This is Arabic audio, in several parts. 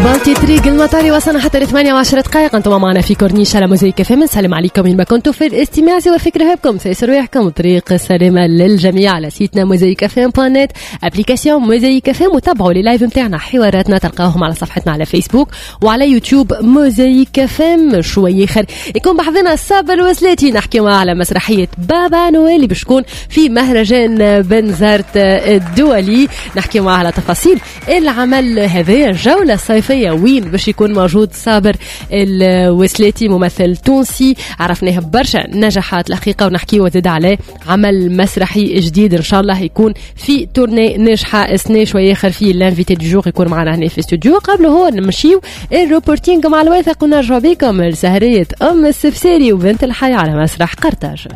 بالتي طريق المطاري وصلنا حتى 18 دقائق. انتم معنا في كورنيش على موزايك FM. نسلم عليكم وين ما كنتوا في الاستماع وفكر هبكم سيسر ويحكم طريق السلامة للجميع على سيتنا موزايك FM.net، ابليكاسيون موزايك FM، وتابعوا لي لايف نتاعنا حواراتنا تلقاوهم على صفحتنا على فيسبوك وعلى يوتيوب موزايك FM. شوي خير يكون بحضنا صابر الوسلاتي نحكي معاه على مسرحية بابا نويل اللي بشكون في مهرجان بنزرت الدولي. نحكي معاه على تفاصيل العمل هذا، الجولة الصيفية وين باش يكون موجود صابر الوسلاتي ممثل تونسي عرفناه برشا نجاحات الحقيقة، ونحكي وزيد عليه عمل مسرحي جديد ان شاء الله يكون في تورني ناجحة السنة. شوية خير فيه الانفيتي دو جور يكون معنا هنا في الاستوديو. قبل هو نمشيو الروبورتينغ مع الواثق ونرجع بكم لسهرية السفساري وبنت الحي على مسرح قرطاج.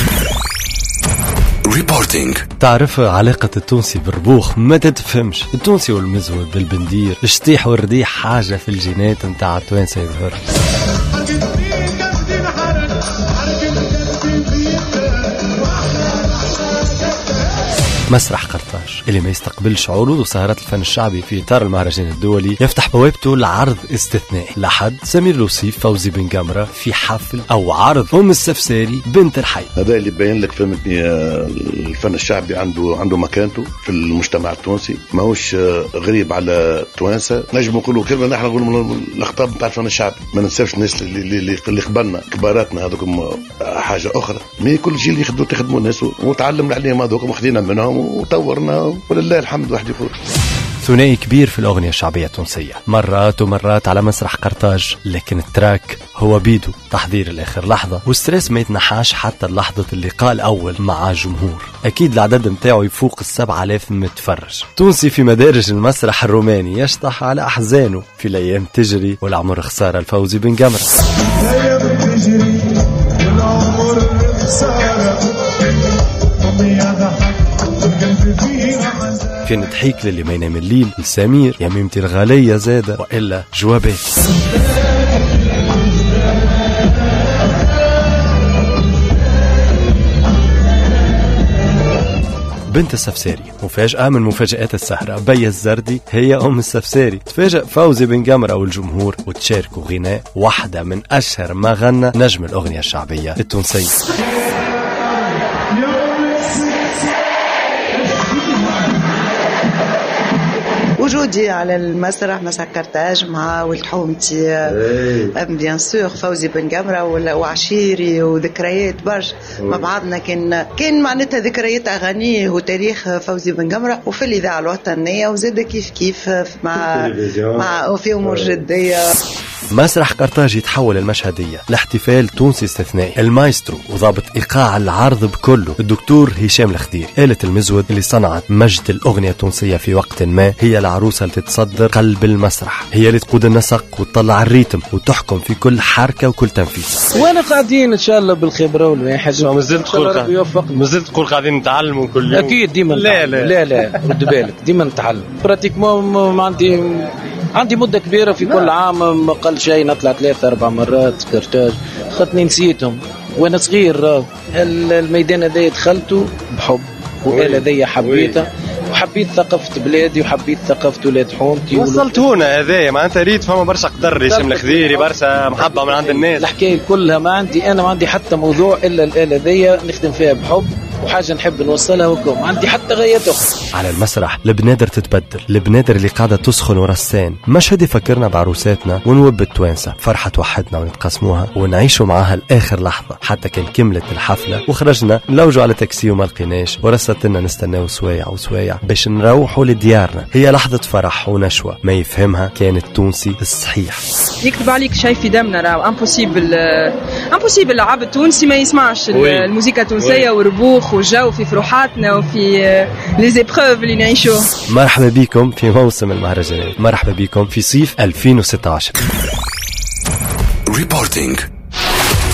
ريبورتينج. تعرف علاقة التونسي بالربوخ ما تتفهمش. التونسي والمزود بالبندير الشطيح والرديح حاجة في الجينات نتاع التوانسة يظهر. مسرح قرطاج اللي ما يستقبلش عروض وسهرات الفن الشعبي في إطار المهرجان الدولي يفتح بوابته لعرض استثنائي لحد سمير لوسيف فوزي بن جمرة في حفل أو عرض السفساري بنت الحي. هذا اللي بين لك فهمتني الفن الشعبي عنده مكانته في المجتمع التونسي، ماهوش غريب على التوانسة. نجم نقولوا كلمة نحن نقولوا الأخطاب نتاع الفن الشعبي، ما ننساش الناس اللي قبلنا كباراتنا هذوكم حاجة أخرى. مي كل جيل يخدموا الناس وتعلمنا عليهم هذوكم وخذينا منهم وطورنا ولله الحمد. واحد يقول ثنائي كبير في الأغنية الشعبية التونسية، مرات ومرات على مسرح قرطاج، لكن التراك هو بيدو تحضير الآخر لحظة، والستريس ما يتنحاش حتى لحظة اللقاء الأول مع جمهور. أكيد العدد متاعه يفوق 7000 متفرج. تونسي في مدارج المسرح الروماني يشطح على أحزانه في الأيام تجري والعمر خسارة الفوزي بن جمرة. كان تحيك للي ما ينام الليل لسمير يا ميمتي الغالية زادة وإلا جوابات. بنت السفساري مفاجأة من مفاجآت السهرة. بيا الزردي هي السفساري. تفاجأ فوزي بن جمرة والجمهور وتشاركوا غناء واحدة من أشهر ما غنى نجم الأغنية الشعبية التونسية. وجودي على المسرح مسرح قرطاج مع ولد حومتي بيان سور فوزي بن جمرة وعشيري وذكريات برشا مع بعضنا. كان معناتها ذكريات أغانيه وتاريخ فوزي بن جمرة وفي الإذاعة الوطنية وزاد كيف مع في أمور جدية. مسرح قرطاج يتحول المشهدية لاحتفال تونسي استثنائي. المايسترو وضابط إيقاع العرض بكله الدكتور هشام الخديري. آلة المزود اللي صنعت مجد الأغنية التونسية في وقت ما هي العروسة اللي تتصدر قلب المسرح، هي اللي تقود النسق وتطلع الريتم وتحكم في كل حركة وكل تنفيذ. وانا قاعدين ان شاء الله بالخبرة والواحد مازلت تقول قاعدين نتعلموا كل يوم. اكيد ديما لا رد بالك ديما نتعلم. براتيكمون عندي مدة كبيرة في كل عام ما قل شيء نطلع 3-4 مرات قرطاج، خدني نسيتهم وانا صغير. الميدان هذا دخلته بحب وآلة ذي حبيتها وحبيت ثقافة بلادي وحبيت ثقافة ولاد حومتي. وصلت هنا هذايا معناتها ريت فما برشا قدر هشام الخديري برشا محبة من عند الناس. الحكاية كلها ما عندي حتى موضوع إلا الآلة ذي نخدم فيها بحب وحاجة نحب نوصلها وكم عندي حتى غايات أخرى. على المسرح البنادر تتبدل، البنادر اللي قاعدة تسخن ورا السان. مشهد يفكرنا بعروساتنا ونوب التوانسة، فرحة توحدنا ونتقاسموها ونعيشوا معاها لآخر لحظة. حتى كان كملت الحفلة وخرجنا نلوجوا على تاكسي وما لقيناش ورستنا نستناو سوايع باش نروحوا لديارنا. هي لحظة فرح ونشوة ما يفهمها كان التونسي الصحيح. يكتب عليك شيء في دمنا راهو امبوسيبل العاب التونسي ما يسمعش الموسيقى التونسية والربوخ والجو في فروحاتنا وفي لي زيبروف اللي نعيشوه. مرحبا بكم في موسم المهرجانات، مرحبا بكم في صيف 2016. ريبورتينج.